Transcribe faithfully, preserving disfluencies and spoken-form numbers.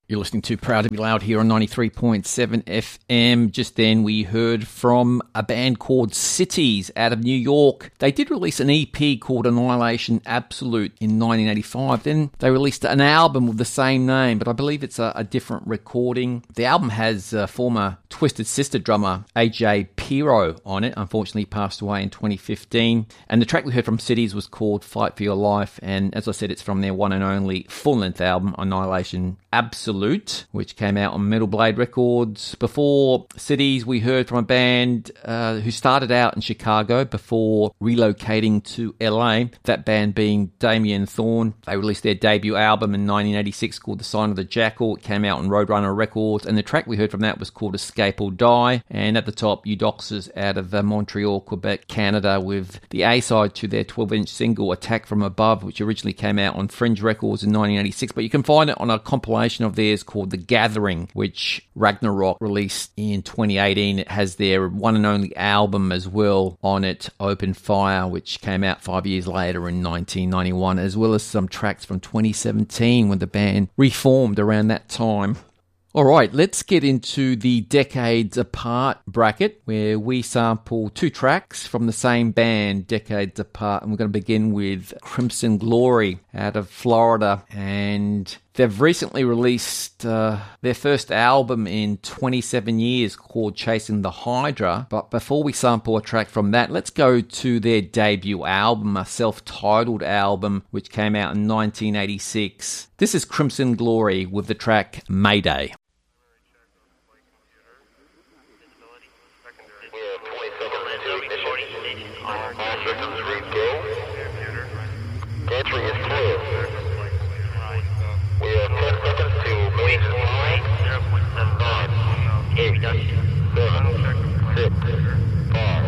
You're listening to Proud to be Loud here on ninety-three point seven F M. Just then we heard from a band called Cities out of New York. They did release an E P called Annihilation Absolute in nineteen eighty-five. Then they released an album with the same name, but I believe it's a, a different recording. The album has uh, former Twisted Sister drummer A J Pero on it. Unfortunately, he passed away in twenty fifteen. And the track we heard from Cities was called Fight for Your Life. And as I said, it's from their one and only full-length album, Annihilation Absolute, which came out on Metal Blade Records. Before Cities, we heard from a band uh, who started out in Chicago before relocating to L A, that band being Damien Thorn. They released their debut album in nineteen eighty-six called The Sign of the Jackal. It came out on Roadrunner Records, and the track we heard from that was called Escape or Die. And at the top, Eudoxus out of uh, Montreal, Quebec, Canada, with the A-side to their twelve-inch single Attack From Above, which originally came out on Fringe Records in nineteen eighty-six, but you can find it on a compilation of theirs called The Gathering, which Ragnarok released in twenty eighteen. It has their one and only album as well on it, Open Fire, which came out five years later in nineteen ninety-one, as well as some tracks from twenty seventeen when the band reformed around that time. All right, let's get into the Decades Apart bracket, where we sample two tracks from the same band, Decades Apart, and we're going to begin with Crimson Glory out of Florida. And they've recently released uh, their first album in twenty-seven years called Chasing the Hydra. But before we sample a track from that, let's go to their debut album, a self-titled album, which came out in nineteen eighty-six. This is Crimson Glory with the track Mayday. Entry is clear. We have ten seconds to move to line. nine, eight, seven, six, five,